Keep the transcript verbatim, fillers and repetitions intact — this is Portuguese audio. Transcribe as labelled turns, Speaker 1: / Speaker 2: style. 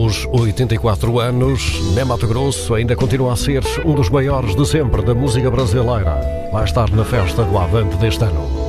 Speaker 1: Aos oitenta e quatro anos, Ney Matogrosso ainda continua a ser um dos maiores de sempre da música brasileira. Vai estar na festa do Avante deste ano.